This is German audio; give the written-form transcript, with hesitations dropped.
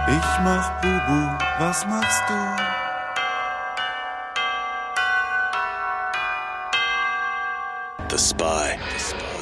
Ich mach Bubu, was machst du? The Spy.